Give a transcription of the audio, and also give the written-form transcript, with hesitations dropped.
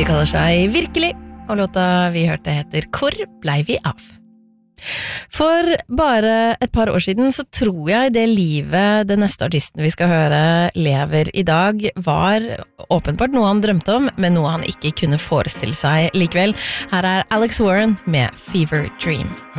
De kaller seg Virkelig, og låta vi hørte heter Hvor blei vi av? For bare et par år siden så tror jeg det livet den neste artisten vi skal høre lever i dag var åpenbart noe han drømte om, men noe han ikke kunne forestille seg likevel. Her er Alex Warren med Fever Dream.